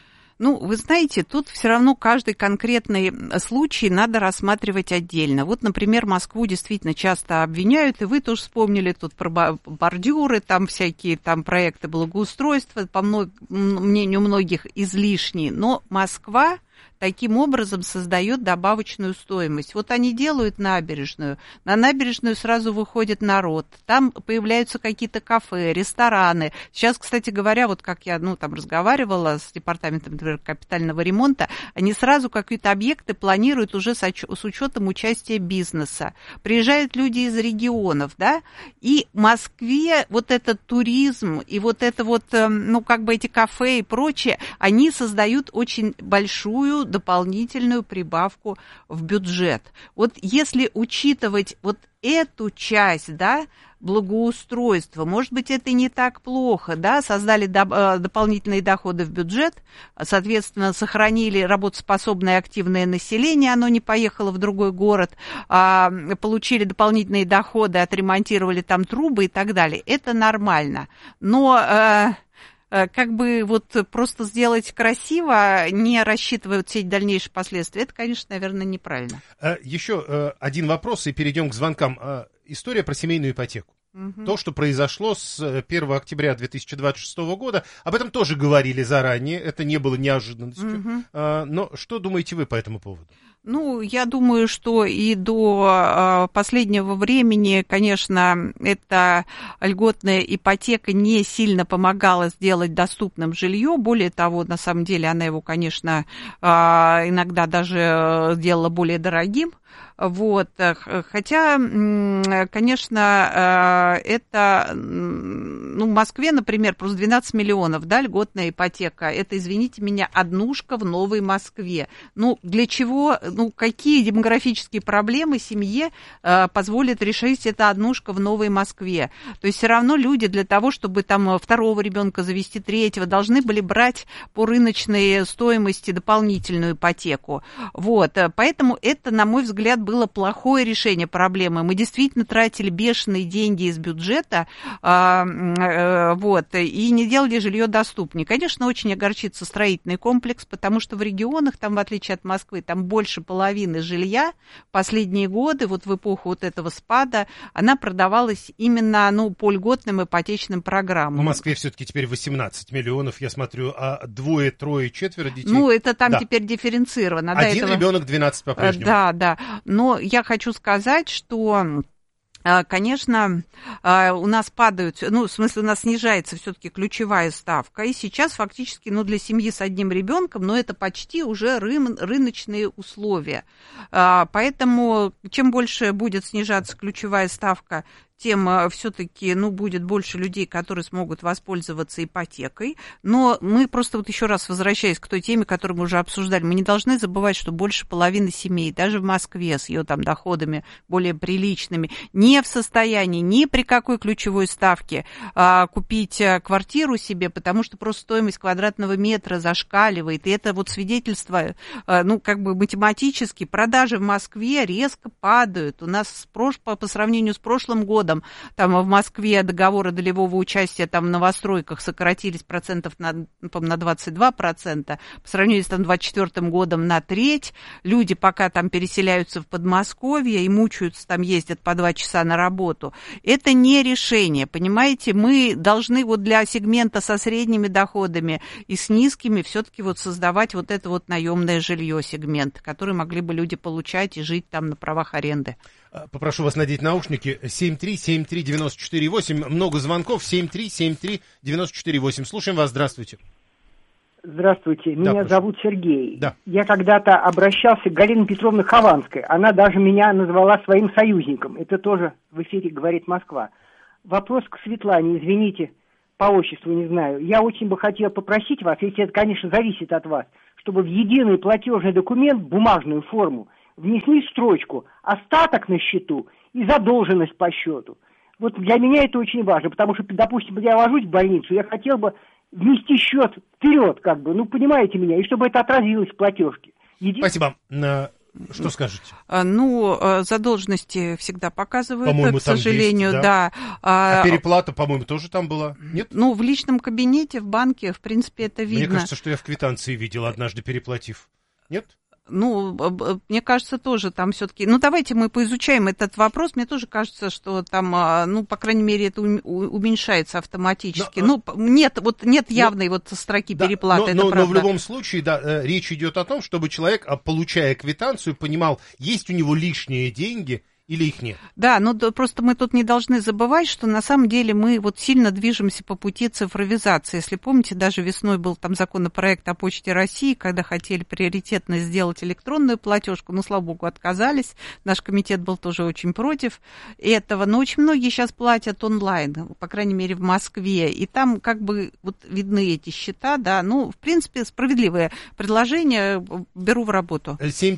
Вы знаете, тут все равно каждый конкретный случай надо рассматривать отдельно. Вот, например, Москву действительно часто обвиняют, и вы тоже вспомнили тут про бордюры, там всякие там проекты благоустройства, по мнению многих, излишние. Но Москва таким образом создает добавочную стоимость. Вот они делают набережную, на набережную сразу выходит народ, там появляются какие-то кафе, рестораны. Сейчас, кстати говоря, вот как я там разговаривала с департаментом, например, капитального ремонта, они сразу какие-то объекты планируют уже с учетом участия бизнеса. Приезжают люди из регионов, да, и в Москве вот этот туризм и вот это вот, эти кафе и прочее, они создают очень большую дополнительную прибавку в бюджет. Вот если учитывать вот эту часть, да, благоустройства, может быть, это и не так плохо, да, создали дополнительные доходы в бюджет, соответственно, сохранили работоспособное активное население, оно не поехало в другой город, получили дополнительные доходы, отремонтировали там трубы и так далее. Это нормально. Но просто сделать красиво, не рассчитывая все дальнейшие последствия, это, конечно, наверное, неправильно. Еще один вопрос, и перейдем к звонкам. История про семейную ипотеку. То, что произошло с 1 октября 2026 года, об этом тоже говорили заранее, это не было неожиданностью. Но что думаете вы по этому поводу? Я думаю, что и до последнего времени, конечно, эта льготная ипотека не сильно помогала сделать доступным жилье. Более того, на самом деле, она его, конечно, иногда даже делала более дорогим. Вот. Хотя, конечно, это, в Москве, например, просто 12 миллионов, да, льготная ипотека. Это, извините меня, однушка в Новой Москве. Для чего, какие демографические проблемы семье позволят решить эта однушка в Новой Москве? То есть все равно люди для того, чтобы там второго ребенка завести, третьего, должны были брать по рыночной стоимости дополнительную ипотеку. Вот. Поэтому это, на мой взгляд, было плохое решение проблемы. Мы действительно тратили бешеные деньги из бюджета вот, и не делали жилье доступнее. Конечно, очень огорчится строительный комплекс, потому что в регионах, там, в отличие от Москвы, там больше половины жилья последние годы, вот в эпоху вот этого спада, она продавалась именно, по льготным ипотечным программам. В Москве все-таки теперь 18 миллионов, я смотрю, а 2, 3, 4 детей. Это там теперь дифференцировано. Один ребенок 12 по-прежнему. Да. Но я хочу сказать, что... Конечно, у нас падают, в смысле, у нас снижается все-таки ключевая ставка, и сейчас фактически, для семьи с одним ребенком, это почти уже рыночные условия. Поэтому чем больше будет снижаться ключевая ставка, тем все-таки, будет больше людей, которые смогут воспользоваться ипотекой. Но мы просто еще раз возвращаясь к той теме, которую мы уже обсуждали, мы не должны забывать, что больше половины семей, даже в Москве с ее там доходами более приличными, не в состоянии ни при какой ключевой ставке купить квартиру себе, потому что просто стоимость квадратного метра зашкаливает. И это свидетельство, математически, продажи в Москве резко падают. У нас по сравнению с прошлым годом, там в Москве договоры долевого участия там в новостройках сократились процентов на 22%, по сравнению с 2024 годом на треть. Люди пока там переселяются в Подмосковье и мучаются, там ездят по 2 часа на работу. Это не решение, понимаете? Мы должны для сегмента со средними доходами и с низкими все-таки создавать это наемное жилье сегмент, который могли бы люди получать и жить там на правах аренды. Попрошу вас надеть наушники. 7373948. Много звонков. 7373948. Слушаем вас. Здравствуйте. Здравствуйте. Меня зовут Сергей. Да. Я когда-то обращался к Галине Петровне Хованской. Она даже меня назвала своим союзником. Это тоже в эфире «Говорит Москва». Вопрос к Светлане. Извините, по отчеству не знаю. Я очень бы хотел попросить вас, если это, конечно, зависит от вас, чтобы в единый платежный документ, бумажную форму, внесли строчку «остаток на счету» и «задолженность по счету». Для меня это очень важно, потому что, допустим, я ложусь в больницу, я хотел бы внести счет вперед, понимаете меня, и чтобы это отразилось в платежке. Спасибо. Что скажете? Задолженности всегда показывают, по-моему, к сожалению, там есть, да. А переплата, по-моему, тоже там была? Нет? В личном кабинете, в банке, в принципе, это видно. Мне кажется, что я в квитанции видел, однажды переплатив. Нет? Мне кажется, тоже там все-таки... давайте мы поизучаем этот вопрос. Мне тоже кажется, что там, по крайней мере, это уменьшается автоматически. Нет явной строки переплаты, это правда. Но в любом случае, речь идет о том, чтобы человек, получая квитанцию, понимал, есть у него лишние деньги или их нет? Да, просто мы тут не должны забывать, что на самом деле мы сильно движемся по пути цифровизации. Если помните, даже весной был там законопроект о Почте России, когда хотели приоритетно сделать электронную платежку, слава богу, отказались. Наш комитет был тоже очень против этого. Но очень многие сейчас платят онлайн, по крайней мере, в Москве. И там видны эти счета, да. В принципе, справедливое предложение. Беру в работу.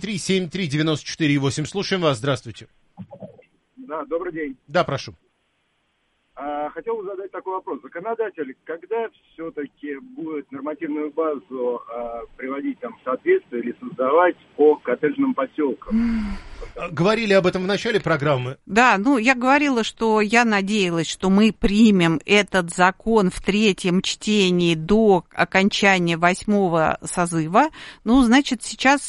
7373948. Слушаем вас. Здравствуйте. Да, добрый день. Да, прошу. Хотел бы задать такой вопрос. Законодатель, когда все-таки будет нормативную базу приводить в соответствие или создавать по коттеджным поселкам? Говорили об этом в начале программы. Да, я говорила, что я надеялась, что мы примем этот закон в 3-м чтении до окончания 8-го созыва. Значит, сейчас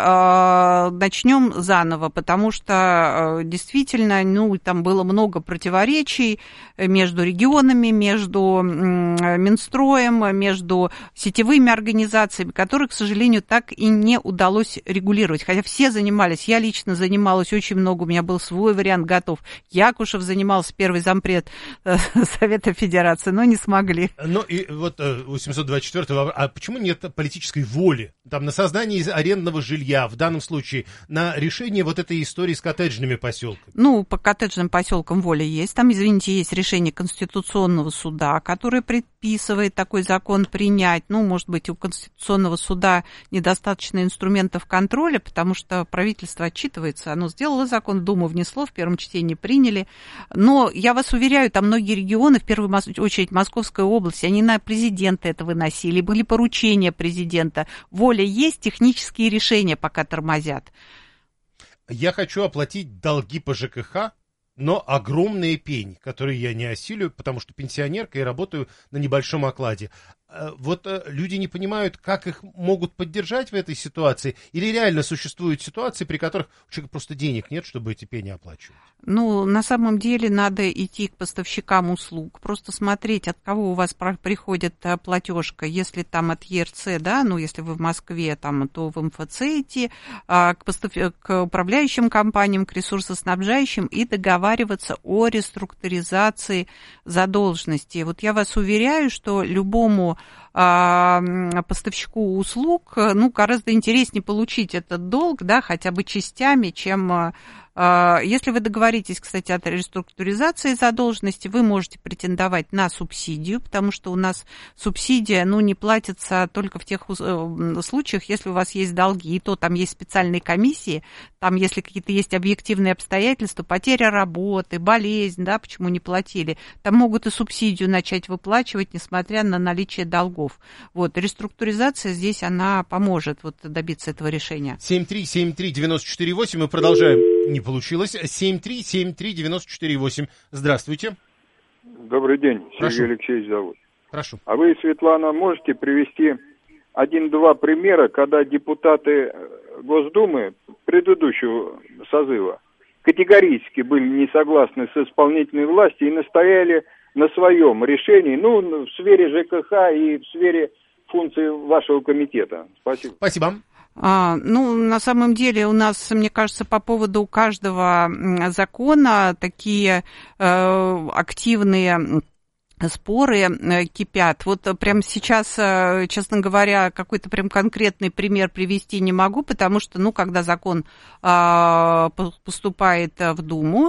начнем заново, потому что действительно, там было много противоречий между регионами, между Минстроем, между сетевыми организациями, которые, к сожалению, так и не удалось регулировать. Хотя все занимались, я лично занималась очень много, у меня был свой вариант готов. Якушев занимался, первый зампред Совета Федерации, но не смогли. И у 724-го, а почему нет политической воли на создание арендного жилья, в данном случае, на решение этой истории с коттеджными поселками? По коттеджным поселкам воля есть. Там, извините, есть решение Конституционного суда, которое предписывает такой закон принять. Может быть, у Конституционного суда недостаточно инструментов контроля, потому что правительство отчитывается. Оно сделало закон, в Думу внесло, в первом чтении приняли. Но я вас уверяю, там многие регионы, в первую очередь Московская область, они на президента это выносили, были поручения президента. Воля есть, технические решения пока тормозят. Я хочу оплатить долги по ЖКХ, но огромные пени, которые я не осилю, потому что пенсионерка и работаю на небольшом окладе. Вот люди не понимают, как их могут поддержать в этой ситуации, или реально существуют ситуации, при которых у человека просто денег нет, чтобы эти пени оплачивать? Ну, на самом деле надо идти к поставщикам услуг, просто смотреть, от кого у вас приходит платежка. Если там от ЕРЦ, да, ну, если вы в Москве, там, то в МФЦ идти, к управляющим компаниям, к ресурсоснабжающим и договариваться о реструктуризации задолженности. Вот я вас уверяю, что любому поставщику услуг, ну, гораздо интереснее получить этот долг, да, хотя бы частями, чем... Если вы договоритесь, кстати, о реструктуризации задолженности, вы можете претендовать на субсидию, потому что у нас субсидия, ну, не платится только в тех случаях, если у вас есть долги, и то там есть специальные комиссии, там, если какие-то есть объективные обстоятельства, потеря работы, болезнь, да, почему не платили, там могут и субсидию начать выплачивать, несмотря на наличие долгов. Вот, реструктуризация здесь, она поможет вот добиться этого решения. 7373948, мы продолжаем. Не получилось. 7373948. Здравствуйте. Добрый день. Прошу. Сергей Алексеевич зовут. Прошу. А вы, Светлана, можете привести 1-2 примера, когда депутаты Госдумы предыдущего созыва категорически были не согласны с исполнительной властью и настояли на своем решении, ну, в сфере ЖКХ и в сфере функций вашего комитета? Спасибо. Спасибо. Ну, на самом деле у нас, мне кажется, по поводу каждого закона такие активные споры кипят. Вот прямо сейчас, честно говоря, какой-то прям конкретный пример привести не могу, потому что, ну, когда закон поступает в Думу,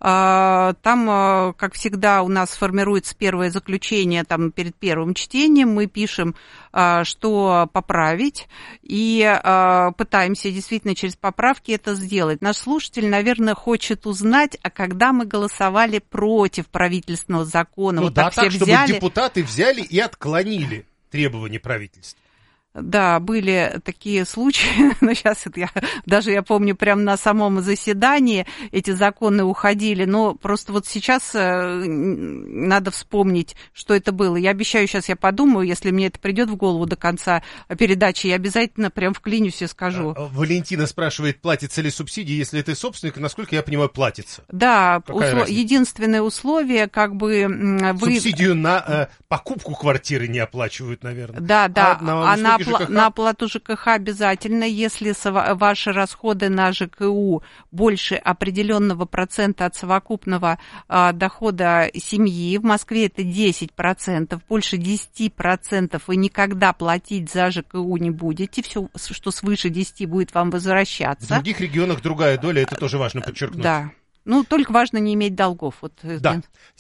там, как всегда, у нас формируется первое заключение там, перед первым чтением, мы пишем, что поправить, и пытаемся действительно через поправки это сделать. Наш слушатель, наверное, хочет узнать, а когда мы голосовали против правительственного закона, Ну вот да, так так, все чтобы взяли. депутаты взяли и отклонили требования правительства. Да, были такие случаи, но сейчас это я помню, прямо на самом заседании эти законы уходили, но просто вот сейчас надо вспомнить, что это было. Я обещаю, сейчас я подумаю, если мне это придет в голову до конца передачи, я обязательно прям вклинюсь и скажу. Валентина спрашивает, платится ли субсидия, если ты собственник, насколько я понимаю, платится. Да, единственное условие, как бы вы... Субсидию на покупку квартиры не оплачивают, наверное. Да, ЖКХ? На оплату ЖКХ обязательно, если ваши расходы на ЖКУ больше определенного процента от совокупного дохода семьи, в Москве это 10%, больше 10% вы никогда платить за ЖКУ не будете, все, что свыше 10 будет вам возвращаться. В других регионах другая доля, это тоже важно подчеркнуть. Да. Ну, только важно не иметь долгов. Вот. Да.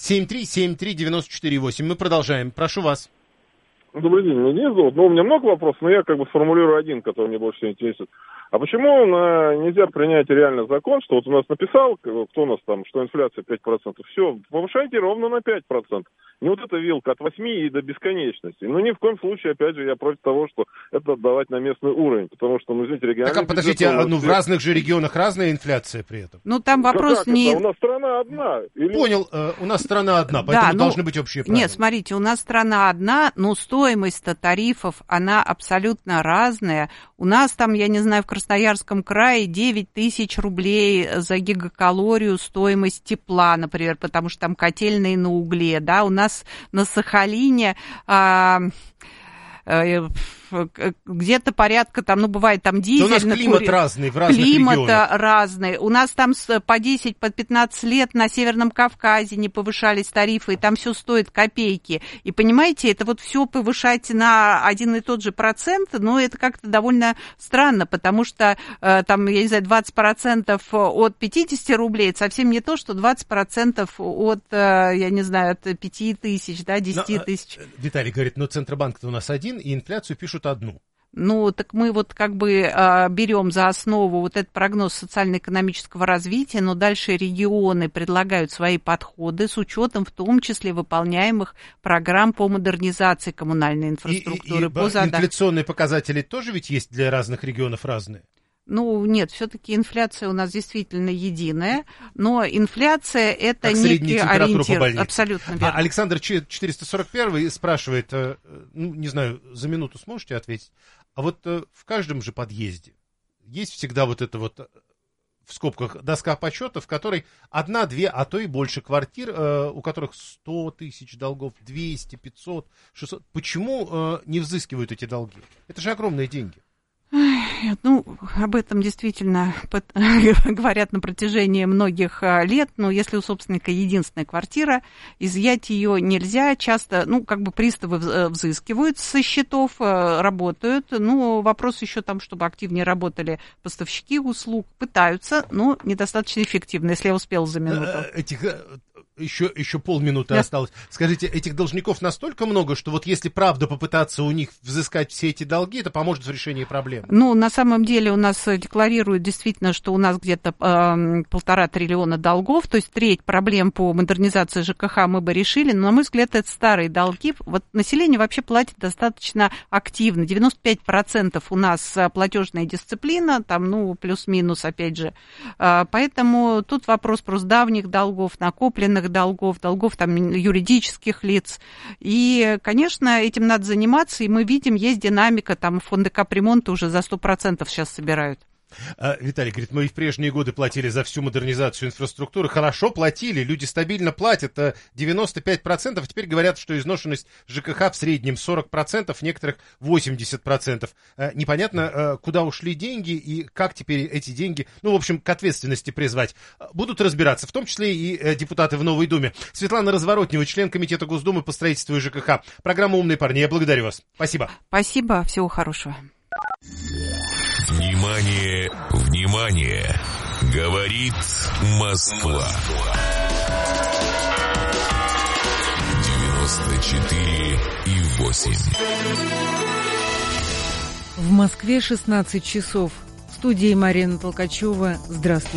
7373948. Мы продолжаем. Прошу вас. Добрый день, меня зовут. Ну, у меня много вопросов, но я как бы сформулирую один, который мне больше всего интересует. А почему нельзя принять реально закон, что вот у нас написал, кто у нас там, что инфляция 5%, все, повышайте ровно на 5%. Не вот эта вилка от 8 и до бесконечности. Ну, ни в коем случае, опять же, я против того, что это отдавать на местный уровень, потому что, ну, извините, региональный... Так, а подождите, в разных же регионах разная инфляция при этом? Ну, там вопрос не... У нас страна одна. Или... Понял, у нас страна одна, поэтому должны быть общие правила. Нет, смотрите, у нас страна одна, но стоимость тарифов, она абсолютно разная. У нас там, я не знаю, в Красноярском крае 9 тысяч рублей за гигакалорию стоимость тепла, например, потому что там котельные на угле, да, у нас на Сахалине где-то порядка, там, ну, бывает там дизель. Да у нас климат разный в разных регионах. Климат разный. У нас там по 10, по 15 лет на Северном Кавказе не повышались тарифы, и там все стоит копейки. И понимаете, это вот все повышать на один и тот же процент, но это как-то довольно странно, потому что там, я не знаю, 20% от 50 рублей, это совсем не то, что 20% от, я не знаю, от 5 тысяч, да, 10 тысяч. Виталий говорит, но Центробанк-то у нас один, и инфляцию пишут одну. Ну, так мы вот как бы берем за основу вот этот прогноз социально-экономического развития, но дальше регионы предлагают свои подходы с учетом в том числе выполняемых программ по модернизации коммунальной инфраструктуры. Инфляционные показатели тоже ведь есть для разных регионов разные? Ну, нет, все-таки инфляция у нас действительно единая, но инфляция – это как некий ориентир. Абсолютно верно. Александр 441 спрашивает, не знаю, за минуту сможете ответить, а вот в каждом же подъезде есть всегда вот это вот, в скобках, доска почета, в которой 1, 2, а то и больше квартир, у которых 100 тысяч долгов, 200, 500, 600. Почему не взыскивают эти долги? Это же огромные деньги. Ну, об этом действительно говорят на протяжении многих лет, но если у собственника единственная квартира, изъять ее нельзя, часто, приставы взыскивают со счетов, работают, вопрос еще там, чтобы активнее работали поставщики услуг, пытаются, но недостаточно эффективно, если я успел за минуту. Еще полминуты осталось. Скажите, этих должников настолько много, что вот если правда попытаться у них взыскать все эти долги, это поможет в решении проблемы? На самом деле у нас декларируют действительно, что у нас где-то 1,5 триллиона долгов, то есть треть проблем по модернизации ЖКХ мы бы решили, но, на мой взгляд, это старые долги. Вот население вообще платит достаточно активно. 95% у нас платежная дисциплина, там, плюс-минус, опять же. Поэтому тут вопрос просто давних долгов, накопленных долгов там юридических лиц. И, конечно, этим надо заниматься, и мы видим, есть динамика, там фонды капремонта уже за 100% сейчас собирают. Виталий говорит, мы и в прежние годы платили за всю модернизацию инфраструктуры. Хорошо платили, люди стабильно платят, 95%. А теперь говорят, что изношенность ЖКХ в среднем 40%, в некоторых 80%. Непонятно, куда ушли деньги и как теперь эти деньги, в общем, к ответственности призвать. Будут разбираться, в том числе и депутаты в Новой Думе. Светлана Разворотнева, член Комитета Госдумы по строительству и ЖКХ. Программа «Умные парни». Я благодарю вас. Спасибо. Спасибо, всего хорошего. Внимание, внимание! Говорит Москва. 94,8. В Москве 16 часов. В студии Марина Толкачева. Здравствуйте.